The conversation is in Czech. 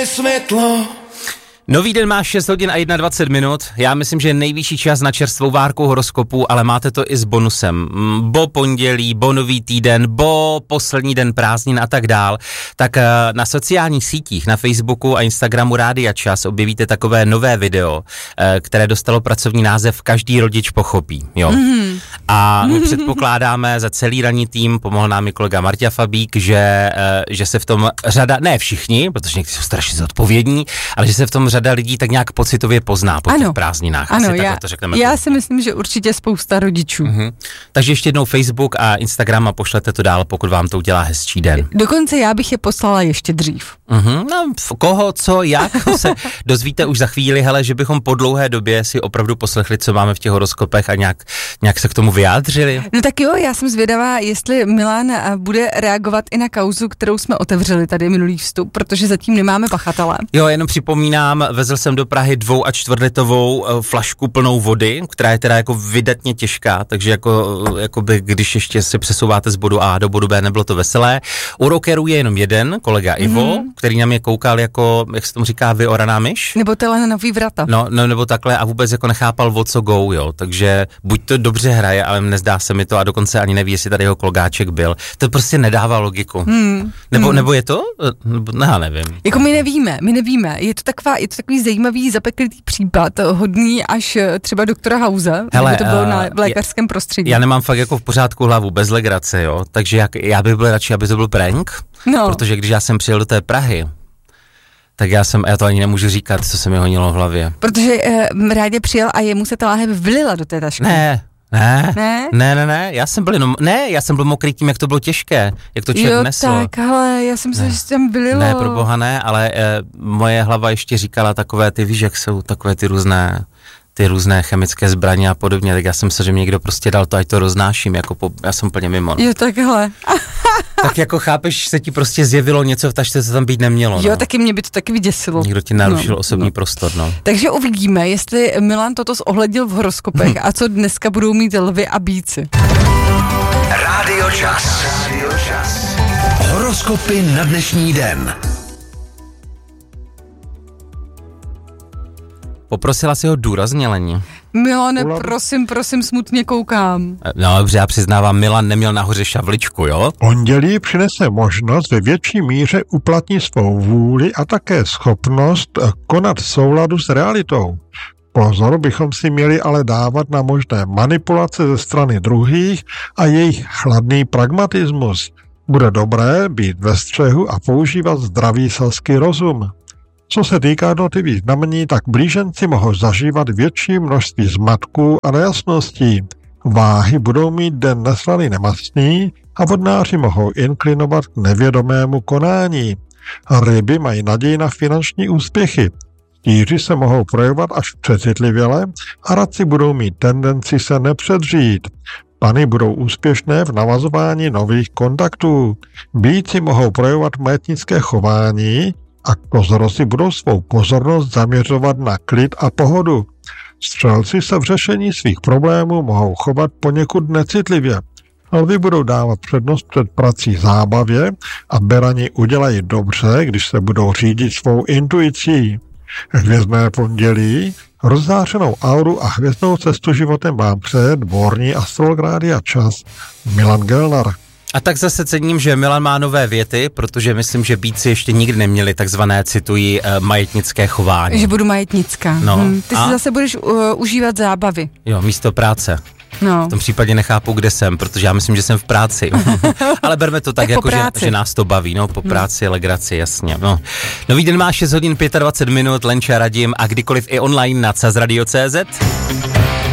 světlo. Nový den má 6 hodin a 21 minut. Já myslím, že je nejvyšší čas na čerstvou várku horoskopu, ale máte to i s bonusem. Bo pondělí, bo nový týden, bo poslední den prázdnin a tak dál. Tak na sociálních sítích, na Facebooku a Instagramu Rádia Čas objevíte takové nové video, které dostalo pracovní název Každý rodič pochopí. Jo. A my předpokládáme za celý ranní tým, pomohl nám i kolega Marta Fabík, že se v tom řada, ne všichni, protože někteří jsou strašně zodpovědní, ale že se v tom řada lidí tak nějak pocitově pozná po těch prázdninách. Ano, já si myslím, že určitě spousta rodičů. Takže ještě jednou Facebook a Instagram a pošlete to dál, pokud vám to udělá hezčí den. Dokonce já bych je poslala ještě dřív. No, koho, co, jak, se dozvíte už za chvíli, hele, že bychom po dlouhé době si opravdu poslechli, co máme v těch horoskopech a nějak se k tomu vyjádřili. No tak jo, já jsem zvědavá, jestli Milan bude reagovat i na kauzu, kterou jsme otevřeli tady minulý vstup, protože zatím nemáme pachatele. Jo, jenom připomínám, vezl jsem do Prahy 2 a 4litovou flašku plnou vody, která je teda jako vydatně těžká, takže jako by, když ještě si přesouváte z bodu A do bodu B, nebylo to veselé. U rockerů je jenom jeden, kolega Ivo, který na mě koukal jako, jak se tomu říká, vyoraná myš. Nebo telenový vrata. No, nebo takhle a vůbec jako nechápal, o co go, jo, takže buď to dobře hraje, ale nezdá se mi to a dokonce ani neví, jestli tady jeho kolgáček byl. To prostě nedává logiku. Nebo je to? No, já nevím. Jako my nevíme. Je to takový zajímavý zapeklitý případ, hodný až třeba doktora Hause, aby to bylo v lékařském prostředí. Já nemám fakt jako v pořádku hlavu, bez legrace, jo, takže já bych byl radši, aby to byl prank, protože když já jsem přijel do té Prahy, tak já to ani nemůžu říkat, co se mi honilo v hlavě. Protože Rádě přijel a jemu se ta láhev vylila do té tašky. Ne, já jsem byl mokrý tím, jak to bylo těžké, jak to člověk nesl. Jo, tak, ale já jsem se, že tam vylilo. Ne, pro boha ne, ale moje hlava ještě říkala takové, ty víš, jak jsou takové ty různé chemické zbraně a podobně, tak já jsem se, že mě někdo prostě dal to, ať to roznáším, já jsem plně mimo. Jo, takhle. Tak jako chápeš, se ti prostě zjevilo něco v tašce, co tam být nemělo. Jo, taky mě by to taky vyděsilo. Někdo ti narušil osobní prostor, Takže uvidíme, jestli Milan toto zohlednil v horoskopech a co dneska budou mít lvy a býci. Rádio Čas. Horoskopy na dnešní den. Poprosila si ho důrazně, Leni. Milane, prosím, smutně koukám. No dobře, já přiznávám, Milan neměl nahoře šavličku, jo? Pondělí přinese možnost ve větší míře uplatnit svou vůli a také schopnost konat v souladu s realitou. Pozor bychom si měli ale dávat na možné manipulace ze strany druhých a jejich chladný pragmatismus. Bude dobré být ve střehu a používat zdravý selský rozum. Co se týká jednotlivých znamení, tak blíženci mohou zažívat větší množství zmatků a nejasností. Váhy budou mít den neslaný nemastný a vodnáři mohou inklinovat k nevědomému konání. Ryby mají naději na finanční úspěchy. Týři se mohou projevovat až přecitlivěle a radci budou mít tendenci se nepředřít. Pany budou úspěšné v navazování nových kontaktů. Býci mohou projevovat majetnické chování a kozorosti budou svou pozornost zaměřovat na klid a pohodu. Střelci se v řešení svých problémů mohou chovat poněkud necitlivě. Lvi budou dávat přednost před prací zábavě a berani udělají dobře, když se budou řídit svou intuicí. Hvězdné pondělí, rozzářenou auru a hvězdnou cestu životem vám přeje dvorní astrolog Rádia Čas Milan Gelnar. A tak zase cením, že Milan má nové věty, protože myslím, že býci ještě nikdy neměli takzvané, cituji, majetnické chování. Že budu majetnická. Ty si zase budeš užívat zábavy. Jo, místo práce. V tom případě nechápu, kde jsem, protože já myslím, že jsem v práci. Ale berme to tak jako, že nás to baví. Po práci, legraci, jasně. Nový den má 6 hodin 25 minut, Lenča Radim a kdykoliv i online na CazRadio.cz.